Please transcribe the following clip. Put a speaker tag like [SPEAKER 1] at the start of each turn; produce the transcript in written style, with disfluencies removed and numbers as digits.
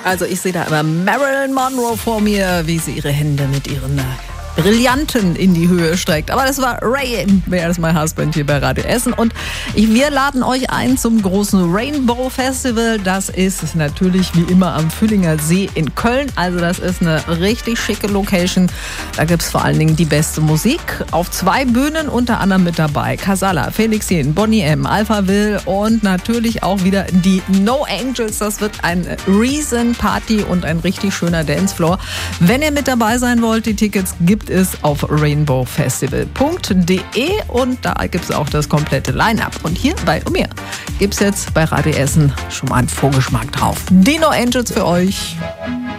[SPEAKER 1] Also ich sehe da immer Marilyn Monroe vor mir, wie sie ihre Hände mit ihren Brillanten in die Höhe streckt. Aber das war Rain, Where's My Husband hier bei Radio Essen. Und wir laden euch ein zum großen Rainbow Festival. Das ist natürlich wie immer am Füllinger See in Köln. Also das ist eine richtig schicke Location. Da gibt es vor allen Dingen die beste Musik. Auf 2 Bühnen unter anderem mit dabei. Casala, Felix Jähn, Boney M., Alpha Will und natürlich auch wieder die No Angels. Das wird ein Riesen-Party und ein richtig schöner Dancefloor. Wenn ihr mit dabei sein wollt, die Tickets gibt es auf rainbowfestival.de und da gibt es auch das komplette Line-Up. Und hier bei mir gibt es jetzt bei Radio Essen schon mal einen Vorgeschmack drauf. Die No Angels für euch.